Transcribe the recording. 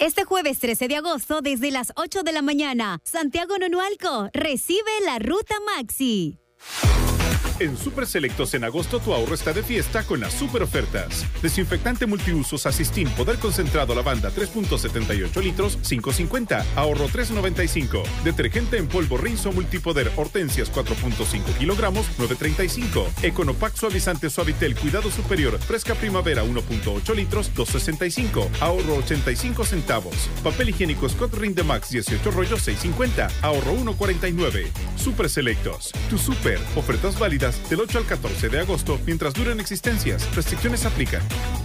Este jueves 13 de agosto, desde las 8 de la mañana, Santiago Nonualco recibe la Ruta Maxi. En Super Selectos en agosto tu ahorro está de fiesta con las super ofertas. Desinfectante multiusos Asistin Poder Concentrado Lavanda 3.78 litros, 5.50, ahorro 3.95. Detergente en polvo Rinzo Multipoder Hortensias 4.5 kilogramos, 9.35. Econopac Suavizante Suavitel Cuidado Superior Fresca Primavera 1.8 litros, 2.65, ahorro 85 centavos. Papel higiénico Scott Rindemax 18 rollos, 6.50, ahorro 1.49. Super Selectos, tu super, ofertas válidas del 8 al 14 de agosto mientras duren existencias. Restricciones aplican.